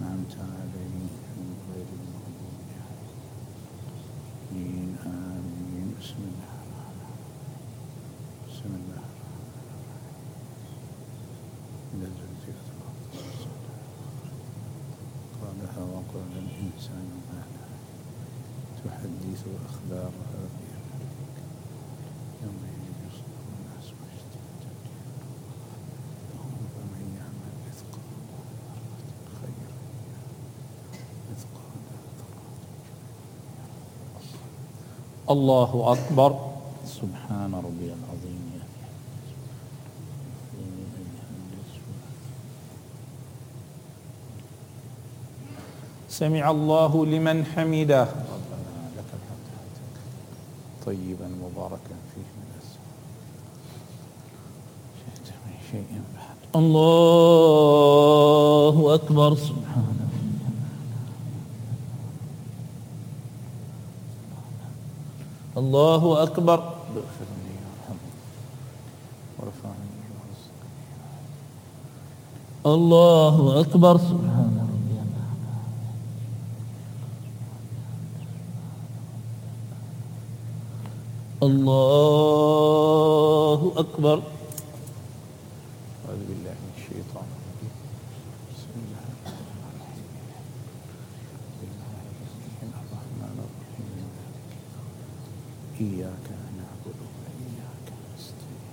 أنعمت عليهم غير المغضوب عليهم آمين. بسم الله الرحمن الرحيم. إذا زلزلت الأرض قالها وقال الإنسان ما لها تحدث أخبارها بأمرك يومئذ يصدر الناس أشتاتا فمن يعمل مثقال ذرة خيرا مثقال ذرة. الله أكبر. سبحان ربي العظيم. سمع الله لمن حمده. ربنا لك الحمد طيبا مباركا فيه من شئت من شيء بعد. الله أكبر. سبحان الله أكبر. اغفرني وارحمني وارفعني الله أكبر. سبحان ربي الله أكبر. أعوذ بالله من الشيطان الرجيم. بسم الله الرحمن الرحيم. إياك